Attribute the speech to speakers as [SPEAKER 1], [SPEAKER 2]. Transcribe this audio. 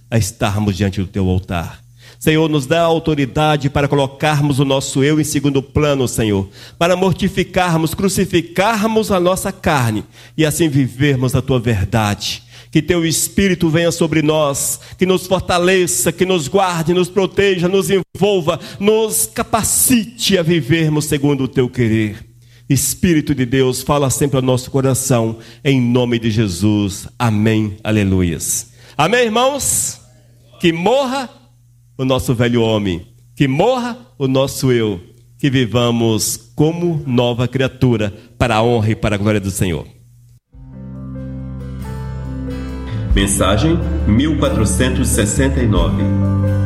[SPEAKER 1] a estarmos diante do teu altar. Senhor, nos dá autoridade para colocarmos o nosso eu em segundo plano, Senhor, para mortificarmos, crucificarmos a nossa carne e assim vivermos a tua verdade. Que teu Espírito venha sobre nós, que nos fortaleça, que nos guarde, nos proteja, nos envolva, nos capacite a vivermos segundo o teu querer. Espírito de Deus, fala sempre ao nosso coração, em nome de Jesus. Amém, aleluias. Amém, irmãos? Que morra o nosso velho homem, que morra o nosso eu, que vivamos como nova criatura, para a honra e para a glória do Senhor.
[SPEAKER 2] Mensagem 1469.